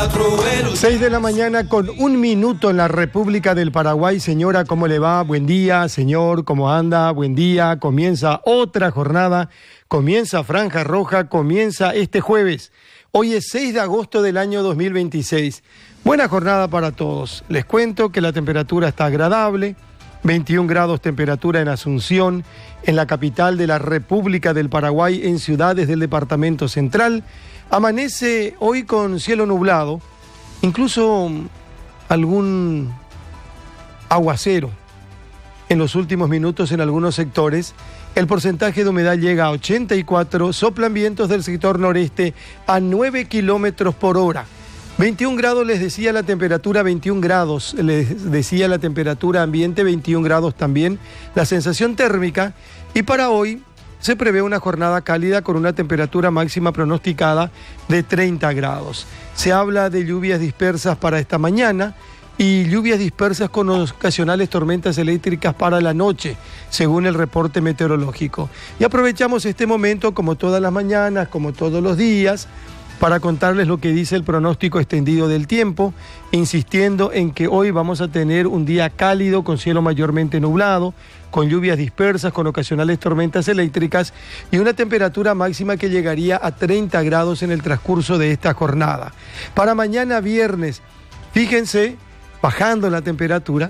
6 de la mañana con 1 minuto en la República del Paraguay. Señora, ¿cómo le va? Buen día. Señor, ¿cómo anda? Buen día. Comienza otra jornada, comienza Franja Roja, comienza este jueves. Hoy es 6 de agosto del año 2026. Buena jornada para todos. Les cuento que la temperatura está agradable, 21 grados temperatura en Asunción, en la capital de la República del Paraguay, en ciudades del departamento central. Amanece hoy con cielo nublado, incluso algún aguacero en los últimos minutos en algunos sectores. El porcentaje de humedad llega a 84, soplan vientos del sector noreste a 9 kilómetros por hora. 21 grados les decía la temperatura, 21 grados les decía la temperatura ambiente, 21 grados también la sensación térmica. Y para hoy se prevé una jornada cálida con una temperatura máxima pronosticada de 30 grados. Se habla de lluvias dispersas para esta mañana y lluvias dispersas con ocasionales tormentas eléctricas para la noche, según el reporte meteorológico. Y aprovechamos este momento, como todas las mañanas, como todos los días, para contarles lo que dice el pronóstico extendido del tiempo, insistiendo en que hoy vamos a tener un día cálido con cielo mayormente nublado, con lluvias dispersas, con ocasionales tormentas eléctricas y una temperatura máxima que llegaría a 30 grados en el transcurso de esta jornada. Para mañana viernes, fíjense, bajando la temperatura,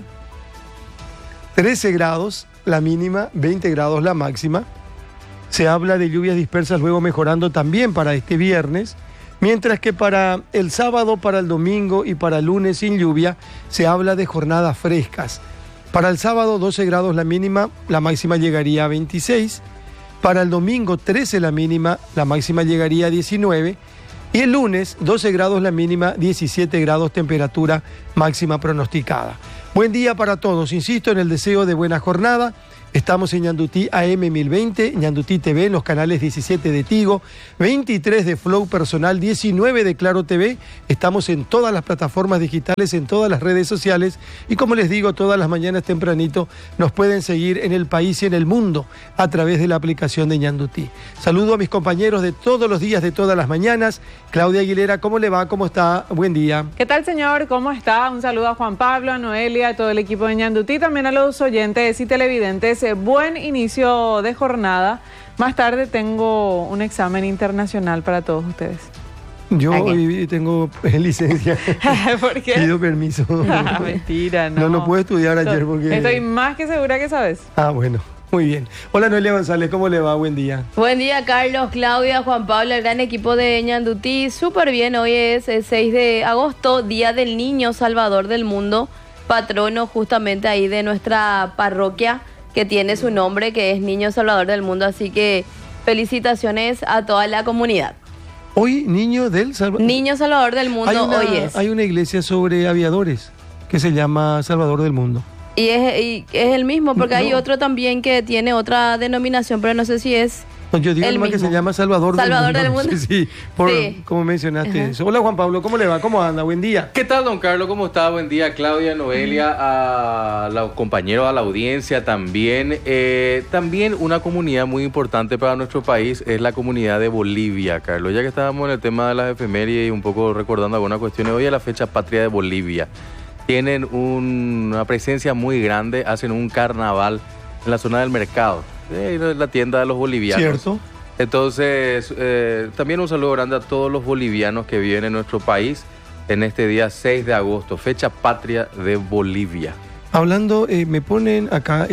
13 grados la mínima, 20 grados la máxima. Se habla de lluvias dispersas luego mejorando también para este viernes, mientras que para el sábado, para el domingo y para el lunes sin lluvia se habla de jornadas frescas. Para el sábado 12 grados la mínima, la máxima llegaría a 26. Para el domingo 13 la mínima, la máxima llegaría a 19. Y el lunes 12 grados la mínima, 17 grados temperatura máxima pronosticada. Buen día para todos, insisto en el deseo de buena jornada. Estamos en Ñandutí AM 1020, Ñandutí TV, en los canales 17 de Tigo, 23 de Flow Personal, 19 de Claro TV. Estamos en todas las plataformas digitales, en todas las redes sociales. Y como les digo, todas las mañanas tempranito nos pueden seguir en el país y en el mundo a través de la aplicación de Ñandutí. Saludo a mis compañeros de todos los días, de todas las mañanas. Claudia Aguilera, ¿cómo le va? ¿Cómo está? Buen día. ¿Qué tal, señor? ¿Cómo está? Un saludo a Juan Pablo, a Noelia, a todo el equipo de Ñandutí, también a los oyentes y televidentes. Buen inicio de jornada. Más tarde tengo un examen internacional para todos ustedes. Yo hoy tengo licencia. ¿Por qué? Pido permiso. Mentira, no. No pude estudiar ayer porque... Estoy más que segura que sabes. Bueno. Muy bien. Hola Noelia González, ¿cómo le va? Buen día. Buen día, Carlos, Claudia, Juan Pablo, el gran equipo de Ñandutí. Súper bien, hoy es el 6 de agosto, Día del Niño Salvador del Mundo, patrono justamente ahí de nuestra parroquia, que tiene su nombre, que es Niño Salvador del Mundo, así que felicitaciones a toda la comunidad. Hoy, Niño del Salvador. Niño Salvador del Mundo, hoy es. Hay una iglesia sobre aviadores que se llama Salvador del Mundo. Y es el mismo, porque hay otro también que tiene otra denominación, pero no sé si es... No, yo digo más que se llama Salvador del Mundo. Sí, como mencionaste eso. Hola Juan Pablo, ¿cómo le va? ¿Cómo anda? Buen día. ¿Qué tal, don Carlos? ¿Cómo está? Buen día, Claudia, Noelia, a los compañeros, a la audiencia también. También una comunidad muy importante para nuestro país es la comunidad de Bolivia, Carlos. Ya que estábamos en el tema de las efemérides y un poco recordando algunas cuestiones, hoy es la fecha patria de Bolivia. Tienen una presencia muy grande, hacen un carnaval en la zona del mercado, la tienda de los bolivianos. Cierto. Entonces, también un saludo grande a todos los bolivianos que viven en nuestro país en este día 6 de agosto, fecha patria de Bolivia. Hablando, me ponen acá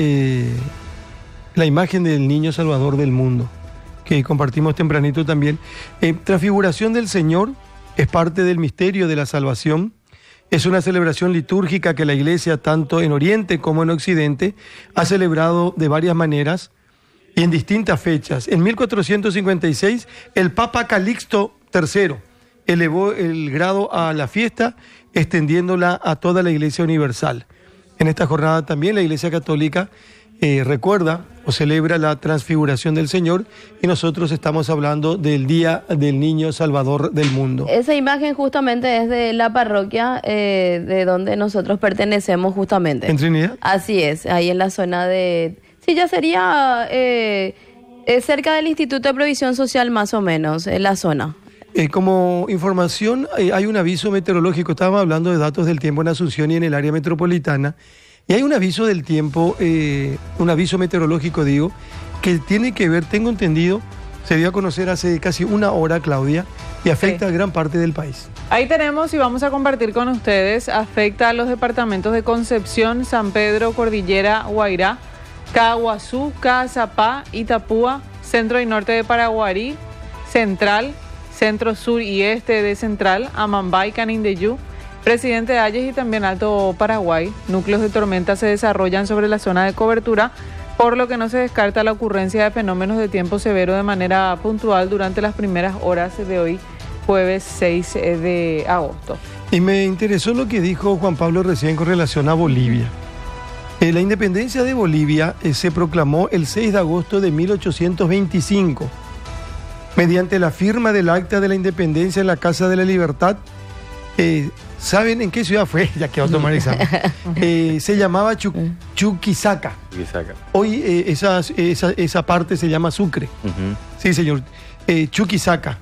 la imagen del Niño Salvador del Mundo, que compartimos tempranito también. Transfiguración del Señor es parte del misterio de la salvación. Es una celebración litúrgica que la Iglesia, tanto en Oriente como en Occidente, ha celebrado de varias maneras y en distintas fechas. En 1456, el Papa Calixto III elevó el grado a la fiesta, extendiéndola a toda la Iglesia Universal. En esta jornada también la Iglesia Católica recuerda o celebra la transfiguración del Señor y nosotros estamos hablando del Día del Niño Salvador del Mundo. Esa imagen justamente es de la parroquia de donde nosotros pertenecemos justamente. ¿En Trinidad? Así es, ahí en la zona de... Sí, ya sería cerca del Instituto de Provisión Social más o menos, en la zona. Como información, hay un aviso meteorológico. Estábamos hablando de datos del tiempo en Asunción y en el área metropolitana. Y hay un aviso del tiempo, un aviso meteorológico, digo, que tiene que ver, tengo entendido, se dio a conocer hace casi una hora, Claudia, y afecta a gran parte del país. Ahí tenemos y vamos a compartir con ustedes. Afecta a los departamentos de Concepción, San Pedro, Cordillera, Guairá, Caguazú, Caazapá, Itapúa, centro y norte de Paraguarí, Central, centro, sur y este de Central, Amambay, Canindeyú, Presidente Hayes y también Alto Paraguay. Núcleos de tormenta se desarrollan sobre la zona de cobertura, por lo que no se descarta la ocurrencia de fenómenos de tiempo severo de manera puntual durante las primeras horas de hoy, jueves 6 de agosto. Y me interesó lo que dijo Juan Pablo recién con relación a Bolivia. La independencia de Bolivia se proclamó el 6 de agosto de 1825, mediante la firma del Acta de la Independencia en la Casa de la Libertad. ¿Saben en qué ciudad fue? Ya que va a tomar examen. Se llamaba Chuquisaca. Hoy esa parte se llama Sucre. Sí, señor. Chuquisaca.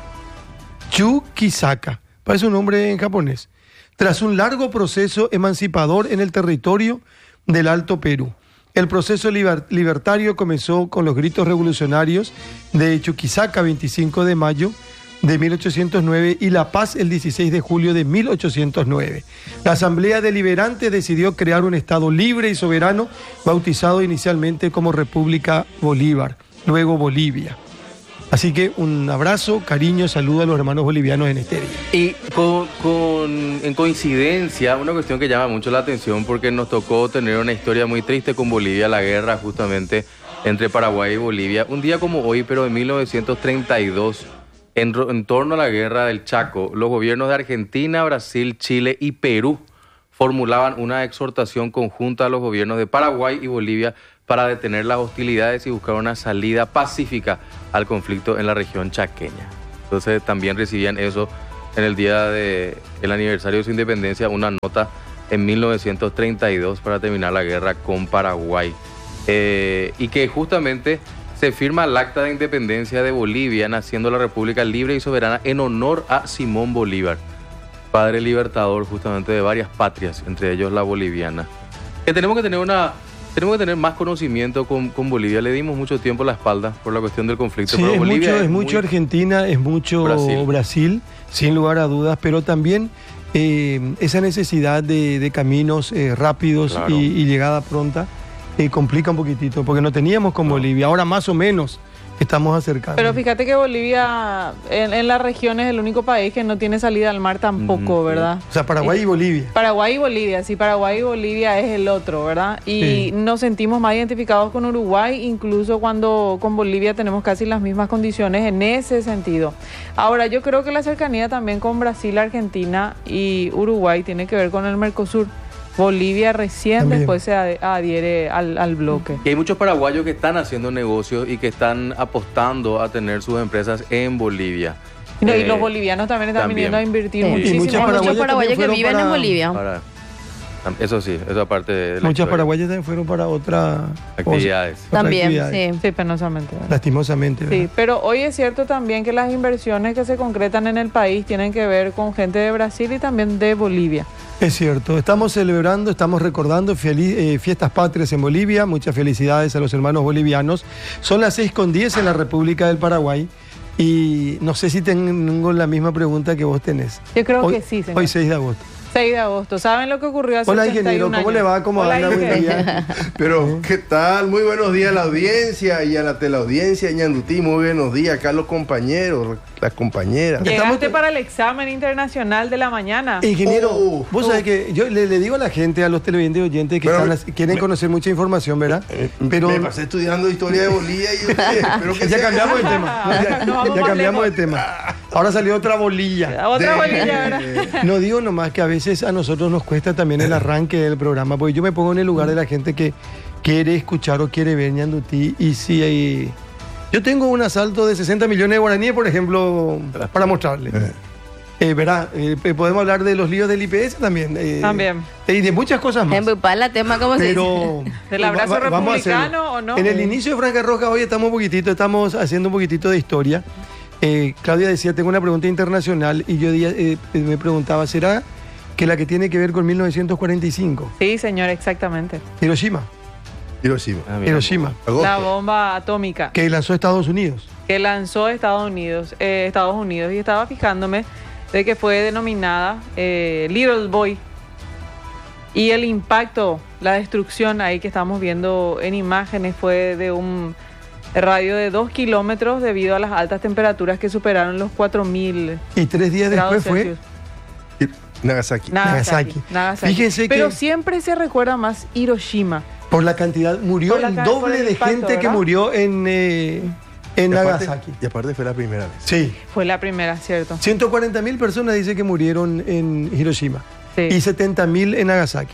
Chuquisaca. Parece un nombre en japonés. Tras un largo proceso emancipador en el territorio del Alto Perú. El proceso libertario comenzó con los gritos revolucionarios de Chuquisaca, 25 de mayo de 1809, y La Paz el 16 de julio de 1809. La Asamblea Deliberante decidió crear un Estado libre y soberano, bautizado inicialmente como República Bolívar, luego Bolivia. Así que un abrazo, cariño, saludo a los hermanos bolivianos en este día. Y en coincidencia, una cuestión que llama mucho la atención porque nos tocó tener una historia muy triste con Bolivia, la guerra justamente entre Paraguay y Bolivia. Un día como hoy, pero en 1932, en torno a la guerra del Chaco, los gobiernos de Argentina, Brasil, Chile y Perú formulaban una exhortación conjunta a los gobiernos de Paraguay y Bolivia para detener las hostilidades y buscar una salida pacífica al conflicto en la región chaqueña. Entonces también recibían eso en el día del aniversario de su independencia, una nota en 1932 para terminar la guerra con Paraguay. Y que justamente se firma el Acta de Independencia de Bolivia, naciendo la República Libre y Soberana en honor a Simón Bolívar, padre libertador justamente de varias patrias, entre ellos la boliviana. Que tenemos que tener más conocimiento con Bolivia. Le dimos mucho tiempo la espalda por la cuestión del conflicto. Sí, pero es Bolivia mucho, es mucho Argentina, es mucho Brasil, sin lugar a dudas, pero también esa necesidad de caminos rápidos, claro, y llegada pronta complica un poquitito, porque no teníamos con Bolivia, ahora más o menos estamos acercando. Pero fíjate que Bolivia en la región es el único país que no tiene salida al mar tampoco, ¿verdad? O sea, Paraguay y Bolivia. Paraguay y Bolivia, sí, Paraguay y Bolivia es el otro, ¿verdad? Y nos sentimos más identificados con Uruguay, incluso cuando con Bolivia tenemos casi las mismas condiciones en ese sentido. Ahora, yo creo que la cercanía también con Brasil, Argentina y Uruguay tiene que ver con el Mercosur. Bolivia recién también después se adhiere al bloque. Y hay muchos paraguayos que están haciendo negocios y que están apostando a tener sus empresas en Bolivia. No, y los bolivianos también están viniendo a invertir muchísimo. Hay muchos paraguayos que viven en Bolivia. Eso sí, eso aparte de la muchas historia. paraguayas también fueron para otras actividades. También, sí, penosamente. ¿Verdad? Lastimosamente, ¿verdad? Sí, pero hoy es cierto también que las inversiones que se concretan en el país tienen que ver con gente de Brasil y también de Bolivia. Es cierto, estamos celebrando, estamos recordando fiestas patrias en Bolivia. Muchas felicidades a los hermanos bolivianos. Son las 6:10 en la República del Paraguay. Y no sé si tengo la misma pregunta que vos tenés. Yo creo que sí, señor. Hoy 6 de agosto. 6 de agosto. ¿Saben lo que ocurrió hace 81 años? Hola, ingeniero, ¿cómo le va? ¿Cómo anda? Buen día. Pero, ¿qué tal? Muy buenos días a la audiencia y a la teleaudiencia, Ñandutí. Muy buenos días acá a los compañeros, las compañeras. Llegaste para el examen internacional de la mañana. Ingeniero, vos sabés que yo le digo a la gente, a los televidentes oyentes que quieren conocer mucha información, ¿verdad? Pero me pasé estudiando historia de Bolivia y espero que ya cambiamos de tema. Ya cambiamos de tema. Ahora salió otra bolilla. Otra bolilla, ¿verdad? No digo nomás que a veces a nosotros nos cuesta también el arranque del programa, porque yo me pongo en el lugar de la gente que quiere escuchar o quiere ver Ñandutí, y si yo tengo un asalto de 60 millones de guaraníes, por ejemplo, para mostrarle. ¿Verdad? Podemos hablar de los líos del IPS también. También. Y de muchas cosas más. Tema, ¿cómo se dice? ¿Del abrazo republicano o no? En el inicio de Franja Roja hoy estamos haciendo un poquitito de historia. Claudia decía, tengo una pregunta internacional y yo me preguntaba, ¿será que la que tiene que ver con 1945? Sí, señor, exactamente. Hiroshima. Hiroshima. Agosto. La bomba atómica Que lanzó Estados Unidos. que lanzó Estados Unidos. Y estaba fijándome de que fue denominada Little Boy. Y el impacto, la destrucción ahí que estamos viendo en imágenes fue de un radio de 2 kilómetros debido a las altas temperaturas que superaron los 4.000 Y 3 días después fue Celsius. Nagasaki. Nagasaki. Fíjense que- Pero siempre se recuerda más Hiroshima. por la cantidad, murió Por la el por doble el de impacto, gente que ¿verdad? murió en Nagasaki. Y aparte fue la primera vez. Sí. Fue la primera, ¿cierto? 140.000 personas dice que murieron en Hiroshima. Sí. Y 70.000 en Nagasaki.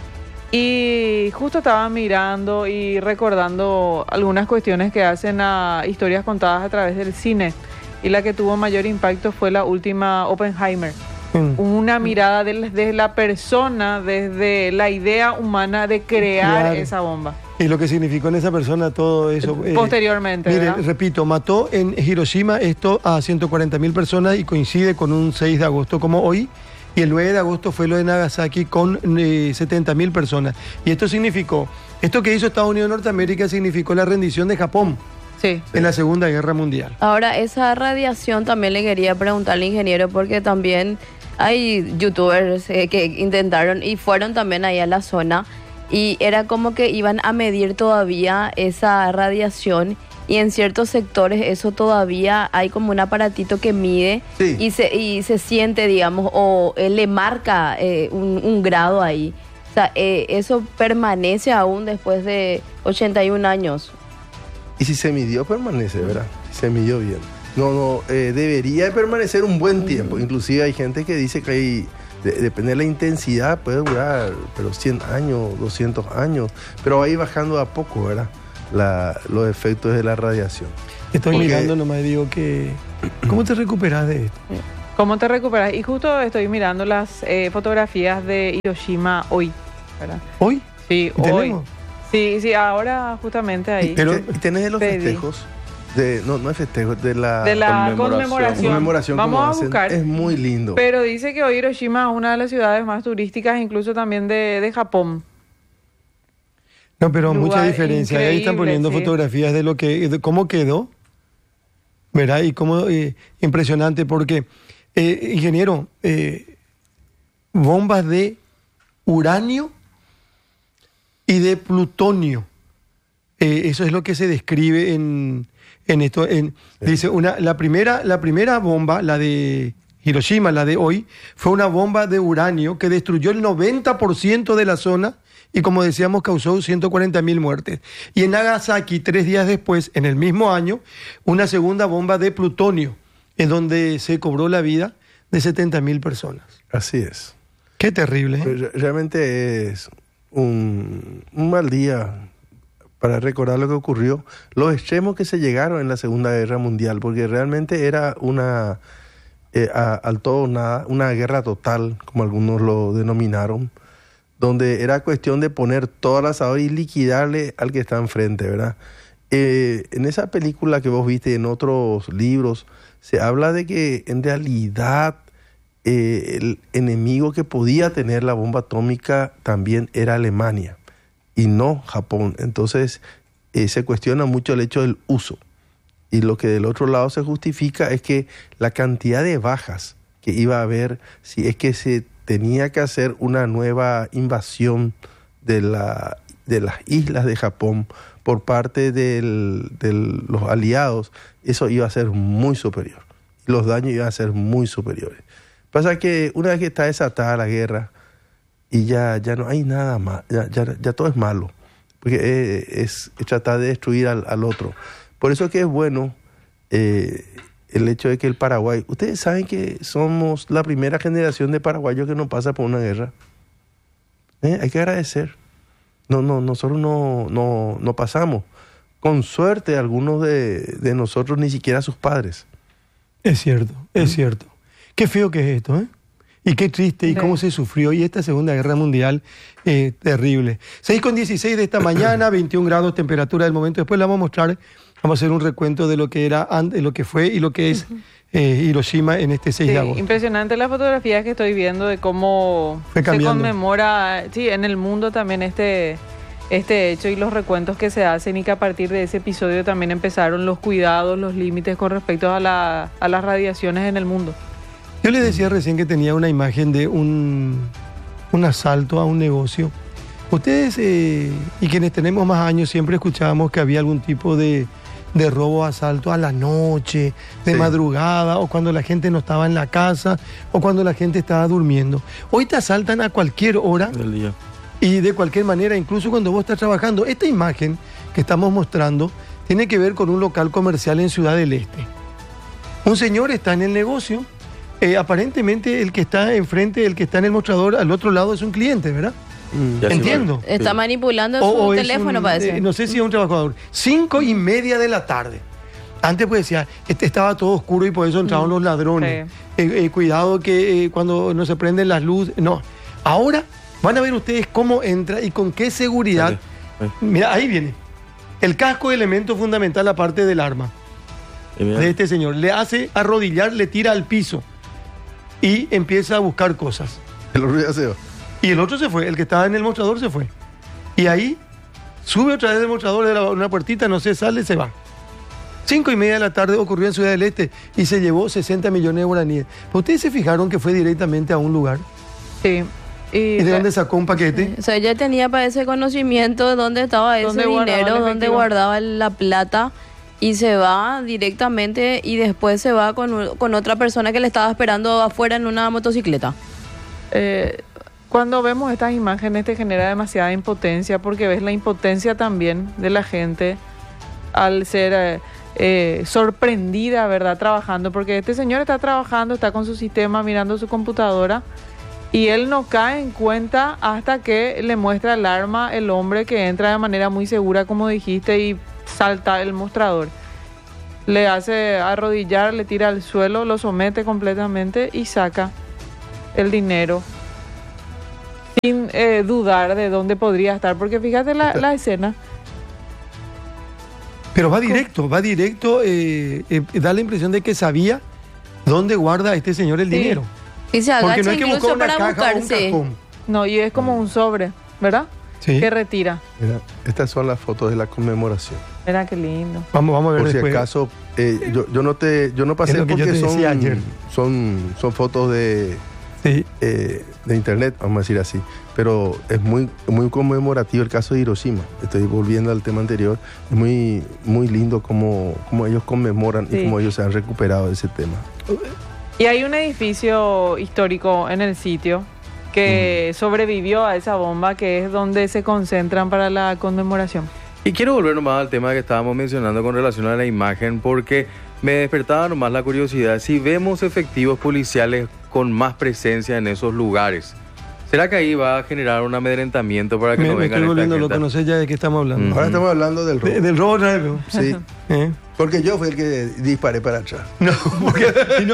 Y justo estaba mirando y recordando algunas cuestiones que hacen a historias contadas a través del cine. Y la que tuvo mayor impacto fue la última Oppenheimer. Una mirada desde la persona, desde la idea humana de crear Claro. esa bomba. Y lo que significó en esa persona todo eso. Posteriormente, Mire, ¿verdad? repito, mató en Hiroshima esto a 140.000 personas y coincide con un 6 de agosto como hoy. Y el 9 de agosto fue lo de Nagasaki con 70.000 personas. Y esto que hizo Estados Unidos de Norteamérica significó la rendición de Japón Sí. en la Segunda Guerra Mundial. Ahora, esa radiación también le quería preguntar al ingeniero, porque también hay youtubers que intentaron y fueron también ahí a la zona, y era como que iban a medir todavía esa radiación, y en ciertos sectores eso todavía hay como un aparatito que mide. Sí. y se siente, digamos, o le marca un grado ahí. O sea, eso permanece aún después de 81 años. Y si se midió, permanece, ¿verdad? Si se midió bien. Debería de permanecer un buen tiempo. Inclusive hay gente que dice que depende de la intensidad, puede durar, pero 100 años, 200 años. pero va a ir bajando a poco, ¿verdad? Los efectos de la radiación. Estoy Porque- mirando nomás y digo que... ¿Cómo te recuperas de esto? ¿Cómo te recuperas? Y justo estoy mirando las fotografías de Hiroshima hoy, ¿verdad? ¿Hoy? Sí, ¿Y hoy. tenemos? Sí, ahora justamente ahí. Pero- ¿Y tenés de los pedí. festejos? No es festejos, de la Conmemoración. conmemoración Vamos como a hacen. buscar. Es muy lindo. Pero dice que hoy Hiroshima es una de las ciudades más turísticas, incluso también de Japón. No, pero Lugar mucha diferencia. Ahí están increíble, poniendo sí. fotografías de cómo quedó. ¿Verdad? Y cómo impresionante porque, ingeniero, bombas de uranio y de plutonio. Eso es lo que se describe en esto. Dice, la primera bomba, la de Hiroshima, la de hoy, fue una bomba de uranio que destruyó el 90% de la zona y, como decíamos, causó 140.000 muertes. Y en Nagasaki, 3 días después, en el mismo año, una segunda bomba de plutonio, en donde se cobró la vida de 70.000 personas. Así es. Qué terrible, ¿eh? Pero realmente es un mal día para recordar lo que ocurrió, los extremos que se llegaron en la Segunda Guerra Mundial, porque realmente era una guerra total, como algunos lo denominaron, donde era cuestión de poner todo al asador y liquidarle al que está enfrente, ¿verdad? En esa película que vos viste y en otros libros, se habla de que en realidad el enemigo que podía tener la bomba atómica también era Alemania y no Japón. Entonces se cuestiona mucho el hecho del uso. Y lo que del otro lado se justifica es que la cantidad de bajas que iba a haber, si es que se tenía que hacer una nueva invasión de las islas de Japón por parte de los aliados, eso iba a ser muy superior. Los daños iban a ser muy superiores. Pasa que una vez que está desatada la guerra y ya no hay nada más, ya todo es malo, porque es tratar de destruir al otro. Por eso que es bueno el hecho de que el Paraguay, ustedes saben que somos la primera generación de paraguayos que no pasa por una guerra. Hay que agradecer. Nosotros no pasamos. Con suerte algunos de nosotros ni siquiera sus padres. Es cierto, es cierto. Qué feo que es esto, ¿eh? Y qué triste, y cómo se sufrió. Y esta Segunda Guerra Mundial, terrible. 6:16 de esta mañana, 21 grados temperatura del momento. Después le vamos a mostrar Vamos a hacer un recuento de lo que era antes, lo que fue y lo que es Hiroshima en este 6 de agosto. Impresionante las fotografías que estoy viendo de cómo se conmemora, en el mundo también este hecho y los recuentos que se hacen, y que a partir de ese episodio también empezaron los cuidados, los límites con respecto a las radiaciones en el mundo. Yo les decía recién que tenía una imagen de un asalto a un negocio. Ustedes y quienes tenemos más años siempre escuchábamos que había algún tipo de robo, asalto a la noche, de madrugada, o cuando la gente no estaba en la casa, o cuando la gente estaba durmiendo. Hoy te asaltan a cualquier hora del día y de cualquier manera, incluso cuando vos estás trabajando. Esta imagen que estamos mostrando tiene que ver con un local comercial en Ciudad del Este. Un señor está en el negocio, aparentemente el que está enfrente, el que está en el mostrador, al otro lado es un cliente, ¿verdad? Entiendo. Está manipulando su teléfono, parece. No sé si es un trabajador. 5:30 de la tarde. Antes pues decía, estaba todo oscuro y por eso entraban los ladrones. Sí. Cuidado que cuando no se prenden las luces. No. Ahora van a ver ustedes cómo entra y con qué seguridad. Mira, ahí viene. El casco es elemento fundamental aparte del arma de este señor. Le hace arrodillar, le tira al piso y empieza a buscar cosas. El otro ya se va. Y el otro se fue, el que estaba en el mostrador se fue. Y ahí sube otra vez del mostrador de una puertita, no sé, sale, se va. 5:30 de la tarde ocurrió en Ciudad del Este y se llevó 60 millones de guaraníes. ¿Ustedes se fijaron que fue directamente a un lugar? Sí. ¿Y de dónde sacó un paquete? O sea, ella tenía para ese conocimiento de dónde estaba ese dinero, dónde guardaba la plata, y se va directamente y después se va con otra persona que le estaba esperando afuera en una motocicleta. Cuando vemos estas imágenes te genera demasiada impotencia, porque ves la impotencia también de la gente al ser sorprendida, ¿verdad? Trabajando, porque este señor está trabajando, está con su sistema mirando su computadora y él no cae en cuenta hasta que le muestra el arma el hombre, que entra de manera muy segura, como dijiste, y salta el mostrador. Le hace arrodillar, le tira al suelo, lo somete completamente y saca el dinero sin dudar de dónde podría estar, porque fíjate la escena. Pero va directo, da la impresión de que sabía dónde guarda este señor el dinero. Y se agacha, porque no es que incluso buscó una para caja buscarse. o un cajón. No, y es como un sobre, ¿verdad? Sí. Que retira. Mira, estas son las fotos de la conmemoración. Mira qué lindo. Vamos a ver por después. Si acaso, yo no pasé porque son fotos de internet, vamos a decir así. Pero es muy conmemorativo el caso de Hiroshima. Estoy volviendo al tema anterior. Es muy lindo cómo ellos conmemoran y cómo ellos se han recuperado de ese tema. Y hay un edificio histórico en el sitio que sobrevivió a esa bomba, que es donde se concentran para la conmemoración. Y quiero volver nomás al tema que estábamos mencionando con relación a la imagen, porque me despertaba nomás la curiosidad. Si vemos efectivos policiales con más presencia en esos lugares, ¿será que ahí va a generar un amedrentamiento para que no vengan esta gente? Me estoy volviendo loco, no sé ya de qué estamos hablando. Ahora estamos hablando del robo. Del robo nuevo. Sí. Porque yo fui el que disparé para atrás. No, porque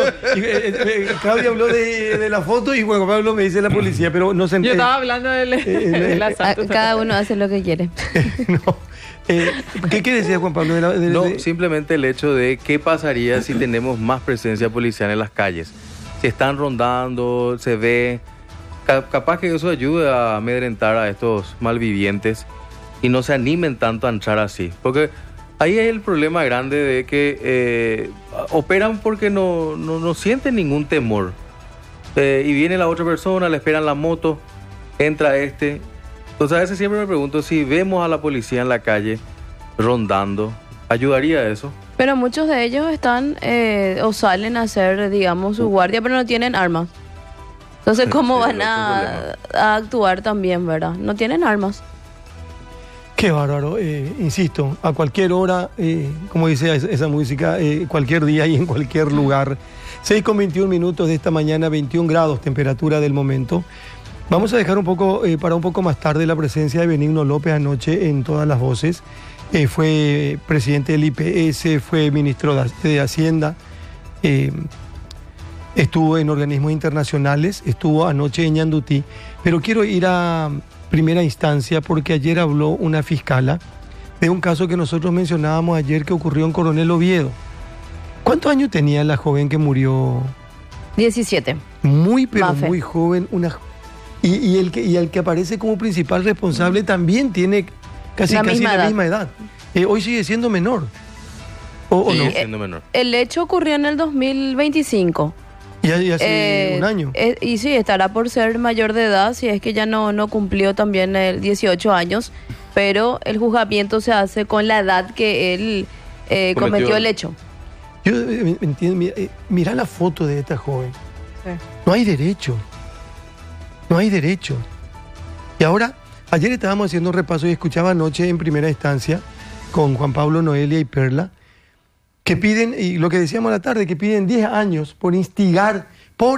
Claudia habló de la foto y Juan Pablo me dice la policía, pero no se Yo estaba hablando del asalto. Cada uno hace lo que quiere. No. ¿Qué decía Juan Pablo? Simplemente el hecho de qué pasaría si tenemos más presencia policial en las calles. Si están rondando, se ve, capaz que eso ayude a amedrentar a estos malvivientes y no se animen tanto a entrar así. Porque ahí es el problema grande de que operan porque no sienten ningún temor. Y viene la otra persona, le esperan la moto, entra este. Entonces a veces siempre me pregunto si vemos a la policía en la calle rondando, ¿ayudaría eso? Pero muchos de ellos están o salen a hacer, digamos, su guardia, pero no tienen armas. Entonces, ¿cómo van a actuar también, verdad? No tienen armas. Qué bárbaro, insisto, a cualquier hora, como dice esa música, cualquier día y en cualquier lugar. 6:21 de esta mañana, 21 grados, temperatura del momento. Vamos a dejar para un poco más tarde la presencia de Benigno López anoche en Todas las Voces. Fue presidente del IPS, fue ministro de Hacienda, estuvo en organismos internacionales, estuvo anoche en Ñandutí, pero quiero ir a primera instancia porque ayer habló una fiscala de un caso que nosotros mencionábamos ayer que ocurrió en Coronel Oviedo. ¿Cuántos años tenía la joven que murió? 17. Muy, pero Mafe. muy joven. Y el que aparece como principal responsable también tiene casi la misma edad. Hoy sigue siendo menor. ¿O Sigue no? siendo menor. El hecho ocurrió en el 2025. Y hace un año. Y sí, estará por ser mayor de edad, si es que ya no cumplió también 18 años, pero el juzgamiento se hace con la edad que él cometió el hecho. Yo entiendo, mira la foto de esta joven. Sí. No hay derecho. No hay derecho. Y ahora, ayer estábamos haciendo un repaso y escuchaba anoche en primera instancia con Juan Pablo, Noelia y Perla, que piden, y lo que decíamos a la tarde, que piden 10 años por instigar.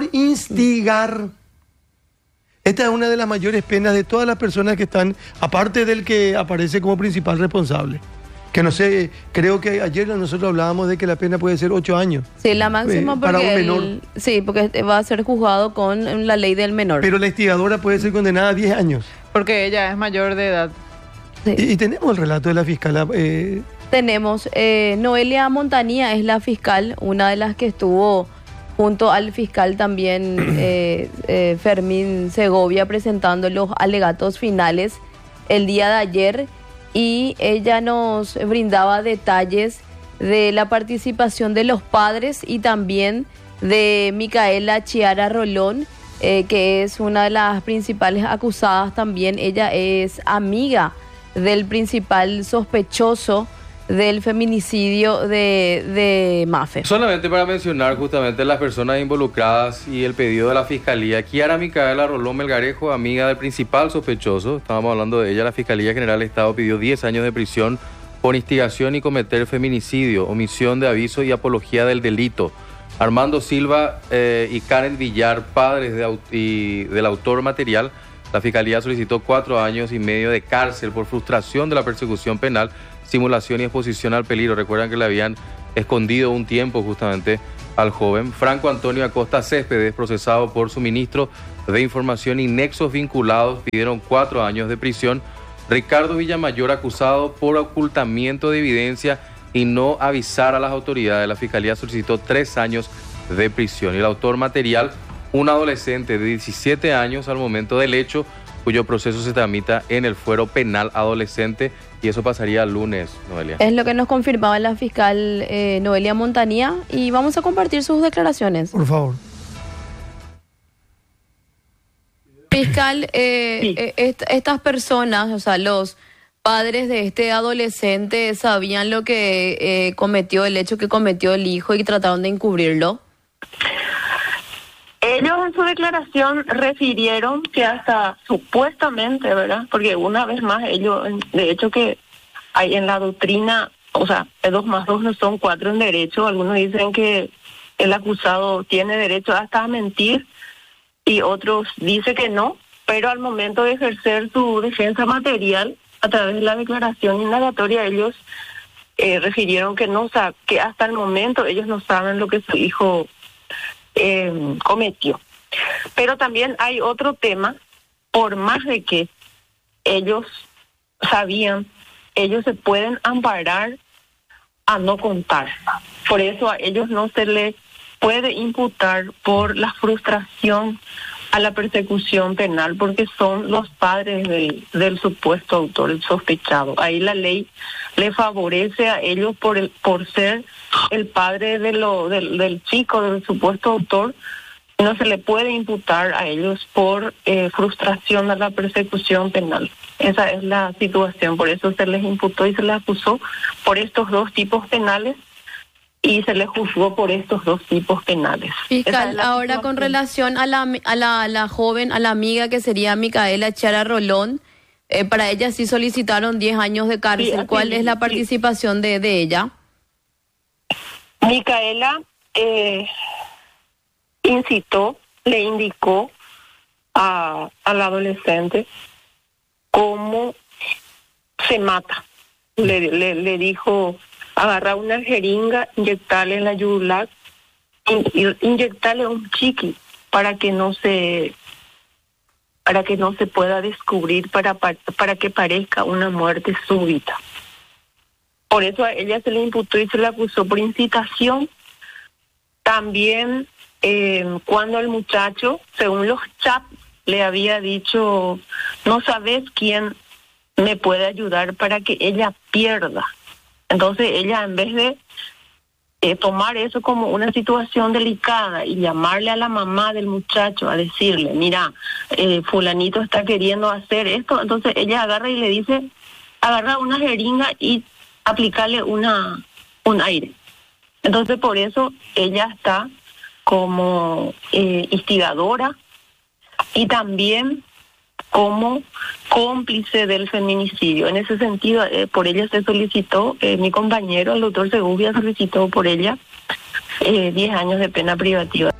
Esta es una de las mayores penas de todas las personas que están, aparte del que aparece como principal responsable. Que no sé, creo que ayer nosotros hablábamos de que la pena puede ser 8 años. Sí, la máxima porque para un menor. Sí, porque va a ser juzgado con la ley del menor. Pero la instigadora puede ser condenada a 10 años. Porque ella es mayor de edad. Sí. Y tenemos el relato de la fiscal. Tenemos, Noelia Montanía es la fiscal, una de las que estuvo junto al fiscal también Fermín Segovia presentando los alegatos finales el día de ayer, y ella nos brindaba detalles de la participación de los padres y también de Micaela Chiara Rolón, que es una de las principales acusadas también. Ella es amiga del principal sospechoso del feminicidio de Mafe. Solamente para mencionar justamente las personas involucradas y el pedido de la Fiscalía. Chiara Micaela Rolón Melgarejo, amiga del principal sospechoso, estábamos hablando de ella. La Fiscalía General del Estado pidió 10 años de prisión por instigación y cometer feminicidio, omisión de aviso y apología del delito. Armando Silva y Karen Villar, padres del autor material, la Fiscalía solicitó 4 años y medio de cárcel por frustración de la persecución penal, simulación y exposición al peligro. Recuerdan que le habían escondido un tiempo justamente al joven. Franco Antonio Acosta Céspedes, procesado por suministro de información y nexos vinculados, pidieron 4 años de prisión. Ricardo Villamayor, acusado por ocultamiento de evidencia y no avisar a las autoridades. La Fiscalía solicitó 3 años de prisión. Y el autor material, un adolescente de 17 años al momento del hecho, cuyo proceso se tramita en el fuero penal adolescente, y eso pasaría el lunes, Noelia. Es lo que nos confirmaba la fiscal Noelia Montanía, y vamos a compartir sus declaraciones. Por favor. Fiscal, estas personas, o sea, los padres de este adolescente, ¿sabían lo que cometió, el hecho que cometió el hijo, y trataron de encubrirlo? Ellos en su declaración refirieron que hasta supuestamente, ¿verdad? Porque una vez más ellos, de hecho que hay en la doctrina, o sea, 2 más 2 no son 4 en derecho. Algunos dicen que el acusado tiene derecho hasta a mentir y otros dicen que no, pero al momento de ejercer su defensa material a través de la declaración indagatoria, ellos refirieron que no, que hasta el momento ellos no saben lo que su hijo cometió. Pero también hay otro tema, por más de que ellos sabían, ellos se pueden amparar a no contar. Por eso a ellos no se les puede imputar por la frustración a la persecución penal, porque son los padres del supuesto autor, el sospechado. Ahí la ley le favorece a ellos por ser el padre del chico, del supuesto autor. No se le puede imputar a ellos por frustración a la persecución penal. Esa es la situación, por eso se les imputó y se les acusó por estos 2 tipos penales, y se le juzgó por estos 2 tipos penales. Fiscal, ahora con relación a la joven, a la amiga que sería Micaela Chiara Rolón, para ella sí solicitaron 10 años de cárcel. Sí, ¿Cuál es la participación de ella? Micaela incitó, le indicó al adolescente cómo se mata. Le dijo: agarrar una jeringa, inyectarle en la yugular, inyectarle un chiqui para que no se pueda descubrir, para que parezca una muerte súbita. Por eso a ella se le imputó y se le acusó por incitación. También cuando el muchacho, según los chats, le había dicho, no sabes quién me puede ayudar para que ella pierda. Entonces ella, en vez de tomar eso como una situación delicada y llamarle a la mamá del muchacho a decirle, mira, fulanito está queriendo hacer esto, entonces ella agarra y le dice, agarra una jeringa y aplicarle un aire. Entonces por eso ella está como instigadora y también como cómplice del feminicidio. En ese sentido, por ella se solicitó, mi compañero, el doctor Segovia, solicitó por ella 10 años de pena privativa.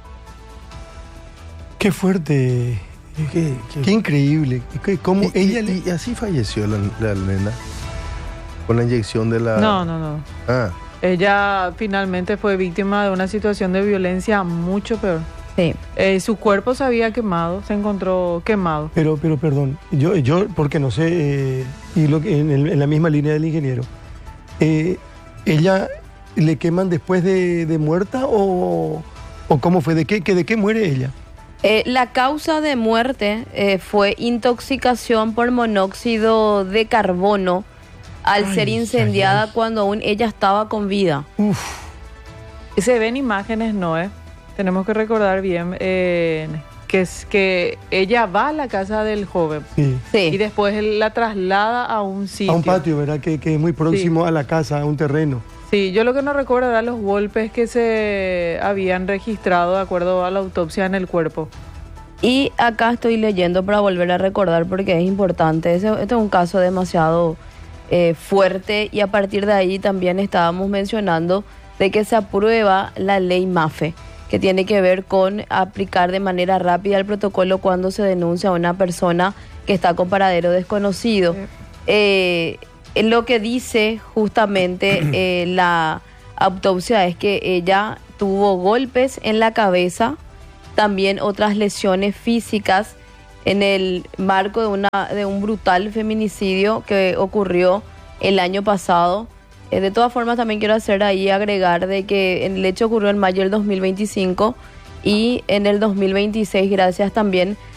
Qué fuerte, qué increíble. ¿Cómo ella y así falleció la nena? Con la inyección de la... No. Ah. Ella finalmente fue víctima de una situación de violencia mucho peor. Sí. Su cuerpo se había quemado, se encontró quemado. Pero perdón, yo porque no sé, y en la misma línea del ingeniero, ¿ella le queman después de muerta o cómo fue? ¿De qué muere ella? La causa de muerte fue intoxicación por monóxido de carbono al ser incendiada cuando aún ella estaba con vida. Uf. Se ven imágenes, Noé. Tenemos que recordar bien que ella va a la casa del joven. Sí. Y después él la traslada a un sitio. A un patio, ¿verdad? Que es muy próximo a la casa, a un terreno. Sí, yo lo que no recuerdo eran los golpes que se habían registrado de acuerdo a la autopsia en el cuerpo. Y acá estoy leyendo para volver a recordar porque es importante. Este es un caso demasiado fuerte y a partir de ahí también estábamos mencionando de que se aprueba la ley MAFE, que tiene que ver con aplicar de manera rápida el protocolo cuando se denuncia a una persona que está con paradero desconocido. Lo que dice justamente la autopsia es que ella tuvo golpes en la cabeza, también otras lesiones físicas en el marco de un brutal feminicidio que ocurrió el año pasado. De todas formas, también quiero agregar de que el hecho ocurrió en mayo del 2025 y en el 2026, gracias también